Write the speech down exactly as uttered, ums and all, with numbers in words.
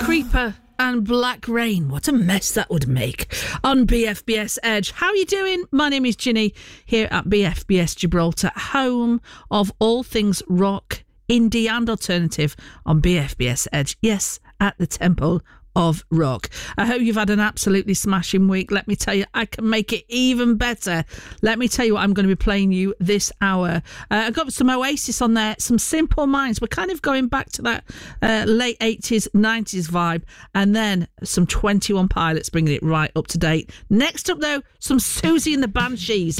Creeper and Black Rain. What a mess that would make on B F B S Edge. How are you doing? My name is Ginny here at B F B S Gibraltar, home of all things rock, indie and alternative on B F B S Edge. Yes, at the Temple of Rock. I hope you've had an absolutely smashing week. Let me tell you, I can make it even better. Let me tell you what I'm going to be playing you this hour. Uh, I've got some Oasis on there, some Simple Minds. We're kind of going back to that uh, late eighties, nineties vibe, and then some twenty-one Pilots bringing it right up to date. Next up, though, some Susie and the Banshees.